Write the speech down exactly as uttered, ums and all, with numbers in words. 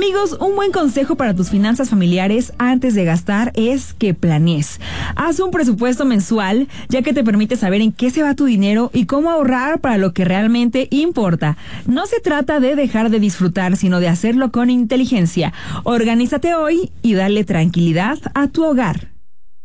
Amigos, un buen consejo para tus finanzas familiares antes de gastar es que planees. Haz un presupuesto mensual, ya que te permite saber en qué se va tu dinero y cómo ahorrar para lo que realmente importa. No se trata de dejar de disfrutar, sino de hacerlo con inteligencia. Organízate hoy y dale tranquilidad a tu hogar.